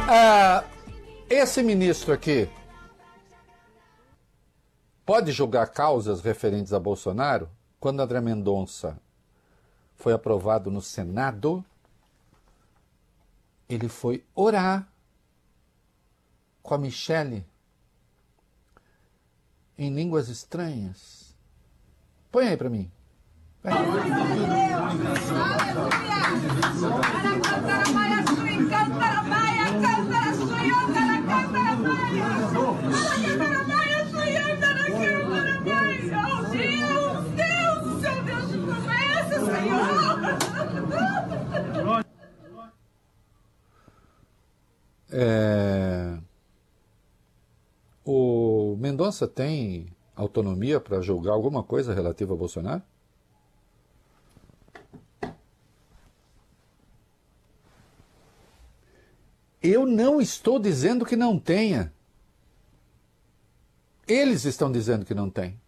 Esse ministro aqui pode julgar causas referentes a Bolsonaro? Quando André Mendonça foi aprovado no Senado, ele foi orar com a Michele em línguas estranhas. Põe aí pra mim. Vai. O Mendonça tem autonomia para julgar alguma coisa relativa a Bolsonaro? Eu não estou dizendo que não tenha. Eles estão dizendo que não tem.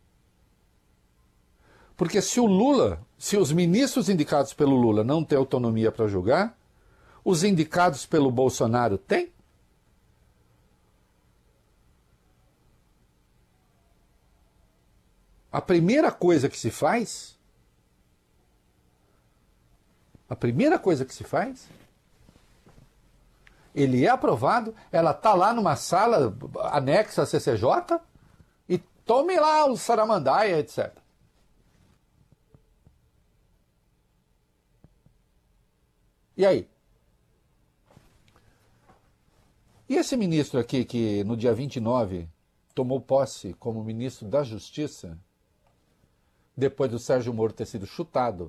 Porque se o Lula, se os ministros indicados pelo Lula não têm autonomia para julgar, os indicados pelo Bolsonaro têm? A primeira coisa que se faz, ele é aprovado, ela está lá numa sala anexa à CCJ e tome lá o Saramandaia, etc. E aí? E esse ministro aqui que no dia 29 tomou posse como ministro da Justiça, depois do Sérgio Moro ter sido chutado,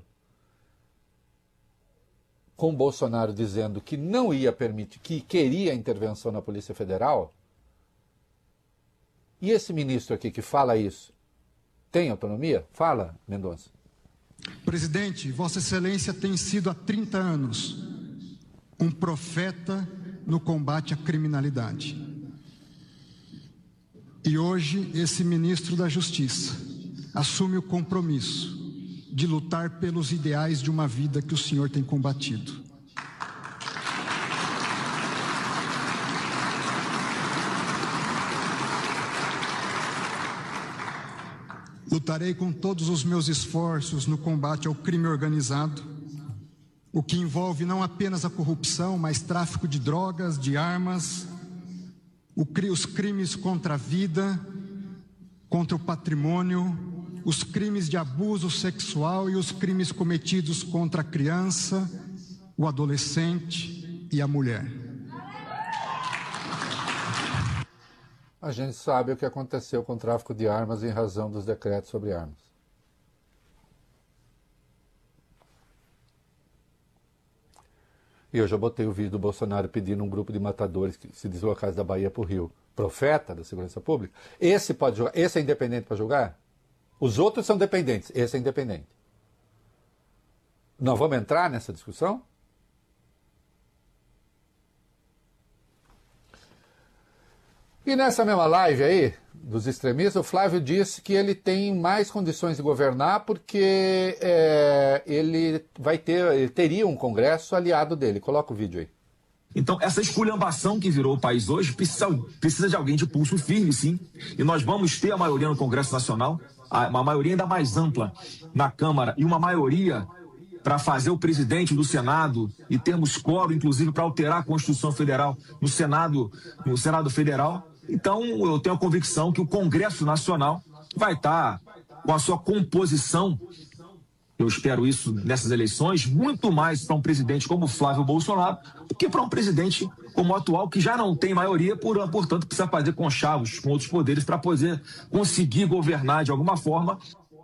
com Bolsonaro dizendo que não ia permitir, que queria a intervenção na Polícia Federal, e esse ministro aqui que fala isso, tem autonomia? Fala, Mendonça. Presidente, Vossa Excelência tem sido há 30 anos um profeta no combate à criminalidade. E hoje esse ministro da Justiça assume o compromisso de lutar pelos ideais de uma vida que o senhor tem combatido. Lutarei com todos os meus esforços no combate ao crime organizado, o que envolve não apenas a corrupção, mas tráfico de drogas, de armas, os crimes contra a vida, contra o patrimônio, os crimes de abuso sexual e os crimes cometidos contra a criança, o adolescente e a mulher. A gente sabe o que aconteceu com o tráfico de armas em razão dos decretos sobre armas. E eu já botei o vídeo do Bolsonaro pedindo um grupo de matadores que se deslocasse da Bahia para o Rio. Profeta da segurança pública. Esse pode julgar? Esse é independente para julgar? Os outros são dependentes. Esse é independente. Nós vamos entrar nessa discussão? E nessa mesma live aí, dos extremistas, o Flávio disse que ele tem mais condições de governar porque ele teria um Congresso aliado dele. Coloca o vídeo aí. Então, essa esculhambação que virou o país hoje precisa de alguém de pulso firme, sim. E nós vamos ter a maioria no Congresso Nacional, uma maioria ainda mais ampla na Câmara e uma maioria para fazer o presidente do Senado e termos quórum, inclusive, para alterar a Constituição Federal no Senado Federal. Então, eu tenho a convicção que o Congresso Nacional vai estar com a sua composição, eu espero isso nessas eleições, muito mais para um presidente como Flávio Bolsonaro do que para um presidente como o atual, que já não tem maioria, portanto, precisa fazer conchavos com outros poderes para poder conseguir governar de alguma forma.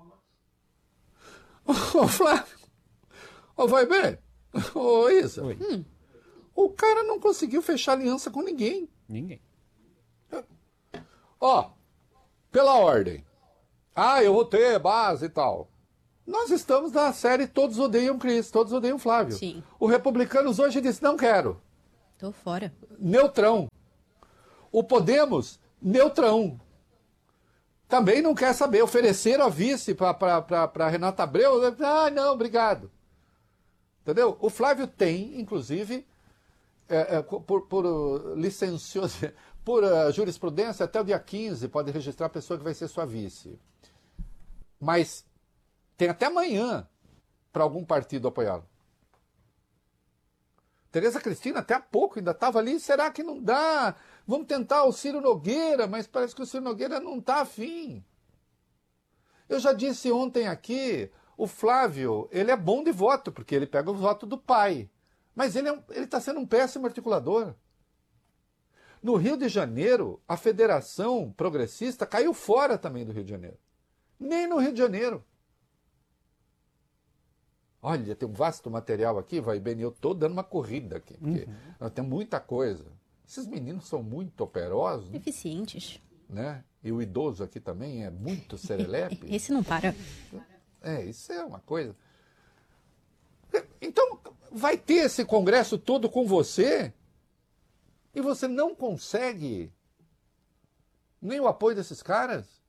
Ô Flávio, vai bem, Isa, o cara não conseguiu fechar aliança com ninguém. Ninguém. Pela ordem. Eu vou ter base e tal. Nós estamos na série Todos Odeiam Cris, Todos Odeiam Flávio. Sim. O Republicanos hoje disse, não quero. Tô fora. Neutrão. O Podemos, neutrão. Também não quer saber. Ofereceram a vice para Renata Abreu. Não, obrigado. Entendeu? O Flávio tem, inclusive, por jurisprudência, até o dia 15 pode registrar a pessoa que vai ser sua vice. Mas tem até amanhã para algum partido apoiá-lo. Tereza Cristina até há pouco ainda estava ali, será que não dá? Vamos tentar o Ciro Nogueira, mas parece que o Ciro Nogueira não está afim. Eu já disse ontem aqui, o Flávio, ele é bom de voto, porque ele pega o voto do pai. Mas ele está sendo um péssimo articulador. No Rio de Janeiro, a Federação Progressista caiu fora também do Rio de Janeiro. Nem no Rio de Janeiro. Olha, tem um vasto material aqui, vai bem, eu estou dando uma corrida aqui, porque tem muita coisa. Esses meninos são muito operosos. Né? Eficientes. Né? E o idoso aqui também é muito serelepe. Esse não para. Isso é uma coisa. Então, vai ter esse congresso todo com você e você não consegue nem o apoio desses caras?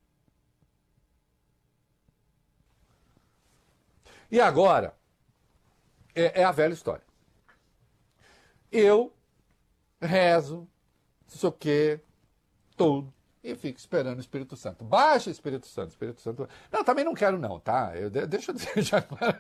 E agora, é a velha história. Eu rezo, não sei o quê, tudo, e fico esperando o Espírito Santo. Baixa Espírito Santo, Espírito Santo. Não, também não quero não, tá? Deixa eu dizer já agora.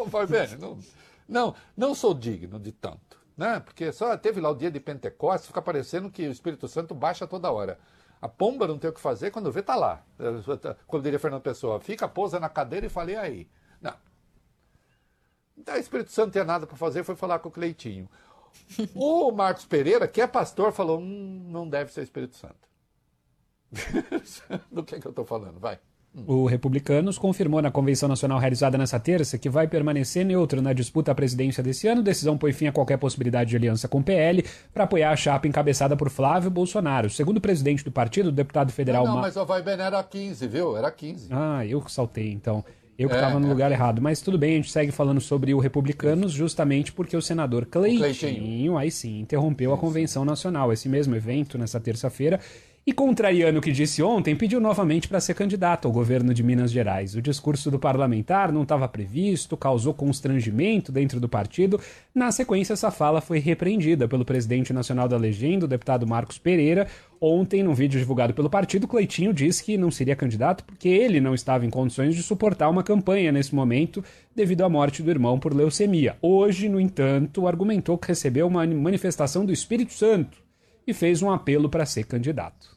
Não sou digno de tanto, né? Porque só teve lá o dia de Pentecostes, fica parecendo que o Espírito Santo baixa toda hora. A pomba não tem o que fazer, quando vê, tá lá. Como diria Fernando Pessoa, fica, pousa na cadeira e falei aí. Não. Então o Espírito Santo não tinha nada para fazer, foi falar com o Cleitinho. O Marcos Pereira, que é pastor, falou, não deve ser o Espírito Santo. Do que eu estou falando? Vai. O Republicanos confirmou na Convenção Nacional realizada nesta terça que vai permanecer neutro na disputa à presidência desse ano. A decisão põe fim a qualquer possibilidade de aliança com o PL para apoiar a chapa encabeçada por Flávio Bolsonaro. Segundo o presidente do partido, o deputado federal... Mas o Vai Bem era 15, viu? Era 15. Ah, eu saltei, então. Eu que estava no lugar errado. Mas tudo bem, a gente segue falando sobre o Republicanos justamente porque o senador Cleitinho, aí sim, interrompeu a Convenção Nacional, esse mesmo evento, nessa terça-feira, e, contrariando o que disse ontem, pediu novamente para ser candidato ao governo de Minas Gerais. O discurso do parlamentar não estava previsto, causou constrangimento dentro do partido. Na sequência, essa fala foi repreendida pelo presidente nacional da legenda, o deputado Marcos Pereira. Ontem, num vídeo divulgado pelo partido, Cleitinho disse que não seria candidato porque ele não estava em condições de suportar uma campanha nesse momento devido à morte do irmão por leucemia. Hoje, no entanto, argumentou que recebeu uma manifestação do Espírito Santo e fez um apelo para ser candidato.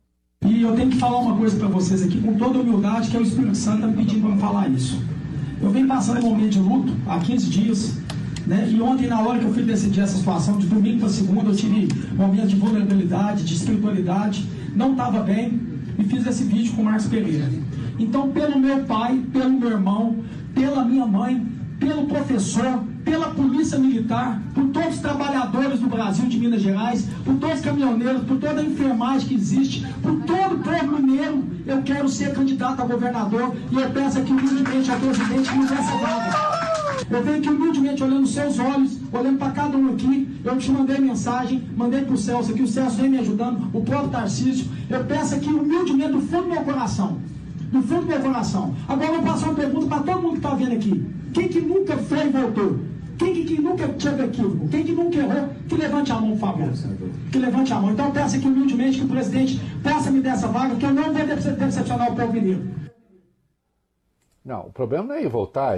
E eu tenho que falar uma coisa para vocês aqui com toda humildade, que é o Espírito Santo está me pedindo para falar isso. Eu venho passando um momento de luto há 15 dias, né? E ontem, na hora que eu fui decidir essa situação, de domingo para segunda, eu tive um momento de vulnerabilidade, de espiritualidade, não estava bem, e fiz esse vídeo com o Marcos Pereira. Então, pelo meu pai, pelo meu irmão, pela minha mãe, pelo professor, pela polícia militar, por todos os trabalhadores do Brasil, de Minas Gerais, por todos os caminhoneiros, por toda a enfermagem que existe, por todo o povo mineiro, eu quero ser candidato a governador e eu peço aqui humildemente ao presidente que me dê essa vaga. Eu venho aqui humildemente olhando nos seus olhos, olhando para cada um aqui, eu te mandei mensagem, mandei para o Celso aqui, o Celso vem me ajudando, o próprio Tarcísio, eu peço aqui humildemente do fundo do meu coração. Do fundo do meu coração. Agora eu vou passar uma pergunta para todo mundo que está vendo aqui. Quem que nunca foi e voltou? Quem que nunca teve equívoco? Quem que nunca errou? Que levante a mão, por favor. Que levante a mão. Então eu peço aqui humildemente que o presidente possa me dar essa vaga, que eu não vou decepcionar o povo mineiro. Não, o problema não é ir voltar.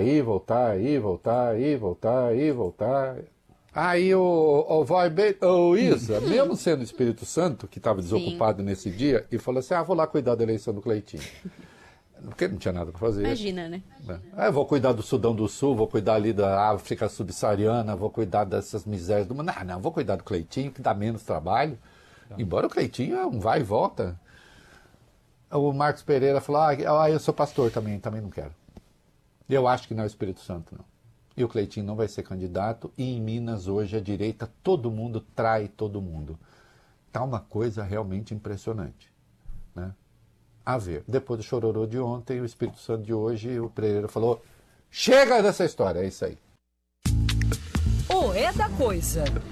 Aí o Vai Bem, o Isa, mesmo sendo o Espírito Santo, que estava desocupado nesse dia, e falou assim, vou lá cuidar da eleição do Cleitinho. Porque não tinha nada para fazer. Imagina, né? Eu vou cuidar do Sudão do Sul, vou cuidar ali da África Subsaariana, vou cuidar dessas misérias do mundo. Não, vou cuidar do Cleitinho, que dá menos trabalho. Embora o Cleitinho é um vai e volta. O Marcos Pereira falou, eu sou pastor também não quero. Eu acho que não é o Espírito Santo, não. E o Cleitinho não vai ser candidato, e em Minas hoje a direita, todo mundo trai todo mundo. Tá uma coisa realmente impressionante, né? A ver, depois do chororô de ontem, o Espírito Santo de hoje, o Pereira falou, chega dessa história, é isso aí. O É da Coisa,